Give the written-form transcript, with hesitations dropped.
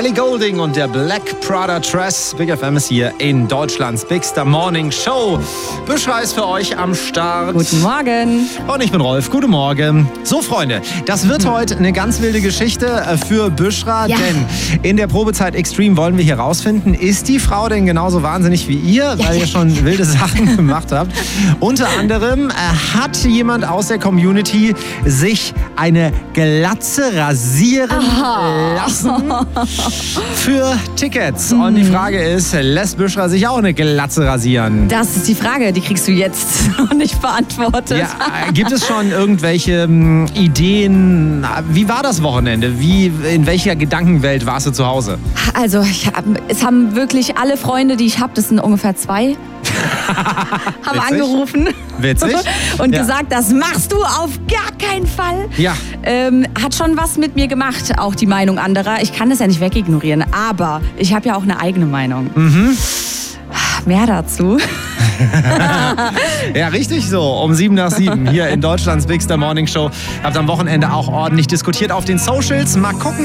Ellie Goulding und der Black Prada Dress. Big FM ist hier in Deutschlands Bigster Morning Show. Büschra ist für euch am Start. Guten Morgen. Und ich bin Rolf. Guten Morgen. So, Freunde, das wird heute eine ganz wilde Geschichte für Büschra. Ja. Denn in der Probezeit Extreme wollen wir hier rausfinden, ist die Frau denn genauso wahnsinnig wie ihr, weil ihr schon wilde Sachen gemacht habt. Unter anderem hat jemand aus der Community sich eine Glatze rasieren lassen für Tickets. Und die Frage ist, lässt Büschra sich auch eine Glatze rasieren? Das ist die Frage, die kriegst du jetzt noch nicht beantwortet. Ja, gibt es schon irgendwelche Ideen? Wie war das Wochenende? In welcher Gedankenwelt warst du zu Hause? Also, es haben wirklich alle Freunde, die ich habe, das sind ungefähr 2, haben Witzig. angerufen. Witzig. Und Ja. gesagt, das machst du auf gar keinen Fall. Ja. Hat schon was mit mir gemacht, auch die Meinung anderer. Ich kann das ja nicht wegignorieren, aber ich habe ja auch eine eigene Meinung. Mehr dazu. Ja, richtig so. Um 7 nach 7 hier in Deutschlands Bigster Morning Show. Habt am Wochenende auch ordentlich diskutiert auf den Socials. Mal gucken.